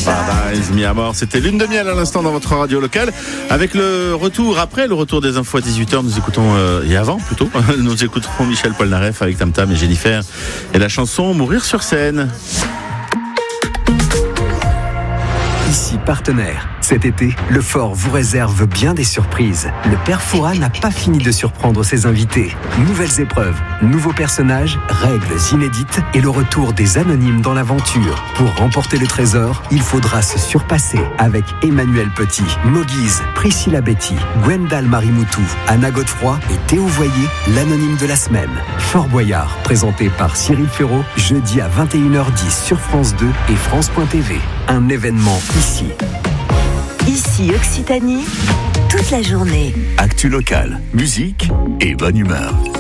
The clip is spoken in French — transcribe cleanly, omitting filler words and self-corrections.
Paradise, mis à mort. C'était Lune de miel à l'instant dans votre radio locale. Avec le retour des infos à 18h, nous écoutons, et avant plutôt, nous écouterons Michel Polnareff avec Tam Tam et Jennifer et la chanson Mourir sur scène. Ici partenaire. Cet été, le Fort vous réserve bien des surprises. Le Père Fouras n'a pas fini de surprendre ses invités. Nouvelles épreuves, nouveaux personnages, règles inédites et le retour des anonymes dans l'aventure. Pour remporter le trésor, il faudra se surpasser avec Emmanuel Petit, Moguise, Priscilla Betty, Gwendal Marimoutou, Anna Godefroy et Théo Voyer, l'anonyme de la semaine. Fort Boyard, présenté par Cyril Ferraud, jeudi à 21h10 sur France 2 et France.tv. Un événement ici. Ici Occitanie, toute la journée. Actu locale, musique et bonne humeur.